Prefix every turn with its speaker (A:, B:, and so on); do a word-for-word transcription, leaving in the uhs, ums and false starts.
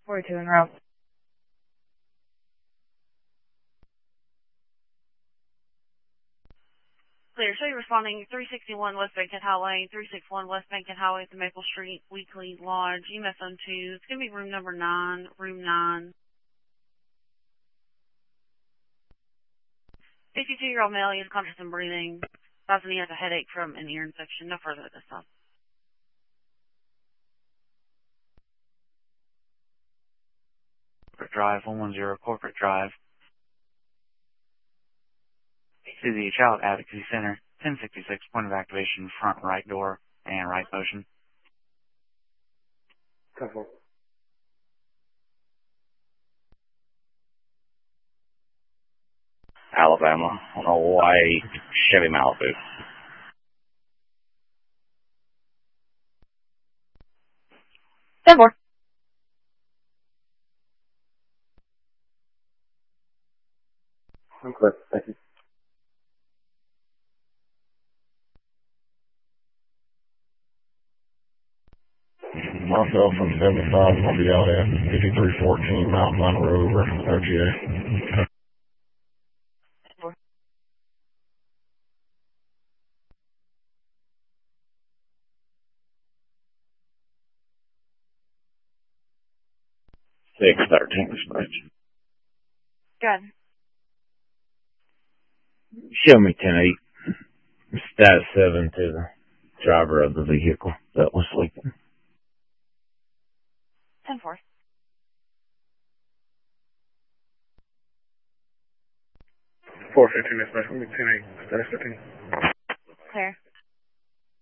A: forty-two en route.
B: Clear. So you're responding three sixty-one West Bankhead Highway, three sixty-one West Bankhead Highway to Maple Street, Weekly Lodge, U M S zone two. It's going to be room number nine, room nine. fifty-two-year-old male, he is conscious and breathing. Advising he has a headache from an ear infection. No further at this time.
C: Corporate Drive, one one zero Corporate Drive. To the Child Advocacy Center, ten sixty-six, point of activation, front right door, and right motion.
D: ten four.
E: Alabama, on a white Chevy Malibu.
A: ten four.
D: I'm clear. Thank you.
F: Myself from seventy-five, I'll be out at fifty-three fourteen Mountain Line Road, reference O G A.
E: six thirteen dispatch.
B: Good.
G: Show me ten eight. Stat seven to the driver of the vehicle that was sleeping.
B: ten four.
D: four fifteen dispatch. Give me ten eight. Status fifteen.
B: Clear.